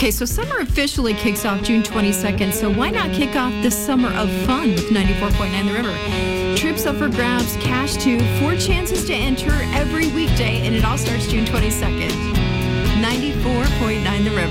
Okay, so summer officially kicks off June 22nd, so why not kick off this summer of fun with 94.9 The River? Trips up for grabs, cash too, 4 chances to enter every weekday, and it all starts June 22nd. 94.9 The River.